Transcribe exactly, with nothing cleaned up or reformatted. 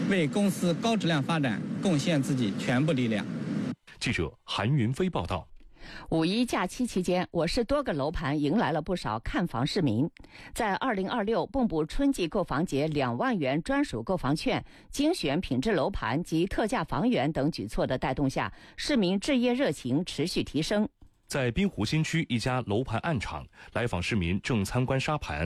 为公司高质量发展贡献自己全部力量。 记者韩云飞报道。 五一假期期间，我市多个楼盘迎来了不少看房市民。在二零二六蚌埠春季购房节两万元专属购房券、精选品质楼盘及特价房源等举措的带动下，市民置业热情持续提升。 在滨湖新区一家楼盘暗场，来访市民正参观沙盘。